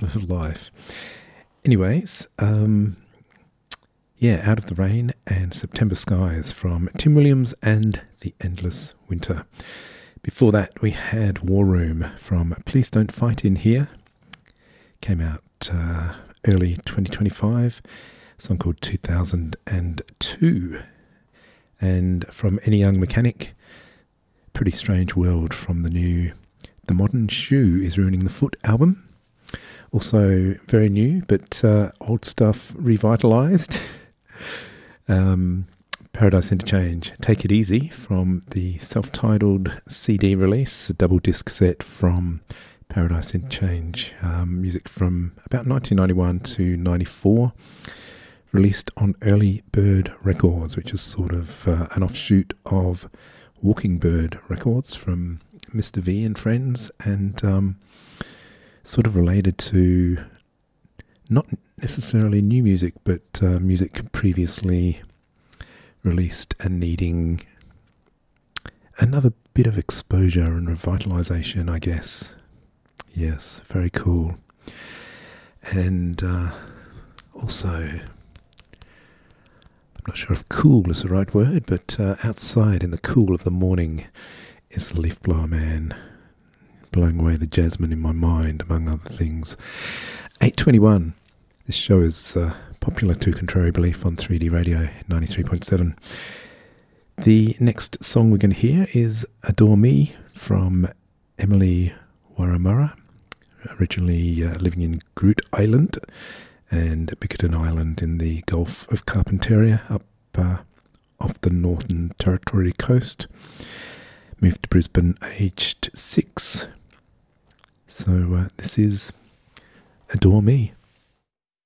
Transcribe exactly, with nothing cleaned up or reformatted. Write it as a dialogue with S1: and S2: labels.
S1: cycle of life. Anyways, um, yeah, Out of the Rain and September Skies from Tim Williams and The Endless Winter. Before that, we had War Room from Please Don't Fight In Here. Came out uh, early twenty twenty-five. A song called two thousand two. And from Any Young Mechanic, Pretty Strange World from the new The Modern Shoe is Ruining the Foot album. Also very new, but uh, old stuff revitalised. um, Paradise Interchange, Take It Easy from the self-titled C D release, a double disc set from Paradise Interchange. Um, music from about nineteen ninety-one to ninety-four. Released on Early Bird Records, which is sort of uh, an offshoot of Walking Bird Records from Mister V and Friends, and um, sort of related to not necessarily new music, but uh, music previously released and needing another bit of exposure and revitalization, I guess. Yes, very cool. And uh, also, I'm not sure if cool is the right word, but uh, outside in the cool of the morning is the Leaf Blower Man, blowing away the jasmine in my mind, among other things. eight twenty-one. This show is uh, popular to contrary belief on three D Radio ninety-three point seven. The next song we're going to hear is Adore Me from Emily Waramura, originally uh, living in Groot Island and Bickerton Island in the Gulf of Carpentaria, up uh, off the Northern Territory coast. Moved to Brisbane aged six. So uh, this is Adore Me.